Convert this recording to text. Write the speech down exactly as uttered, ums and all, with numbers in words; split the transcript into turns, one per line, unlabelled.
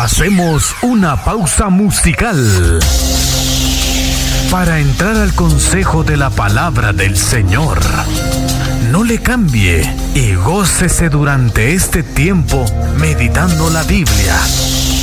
Hacemos una pausa musical para entrar al consejo de la palabra del Señor. No le cambie y gócese durante este tiempo meditando la Biblia.